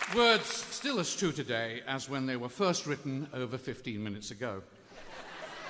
Words still as true today as when they were first written over 15 minutes ago.